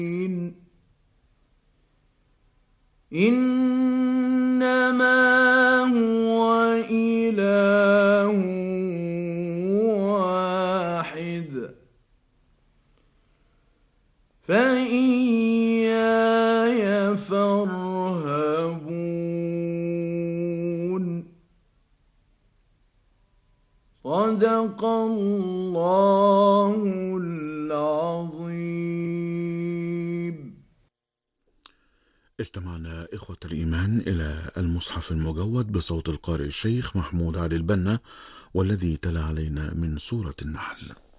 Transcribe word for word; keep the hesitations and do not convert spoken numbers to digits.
إنما هو إله واحد فإياي فارهبون. صدق الله العظيم. استمعنا إخوة الإيمان إلى المصحف المجود بصوت القارئ الشيخ محمود علي البنا، والذي تلا علينا من سورة النحل.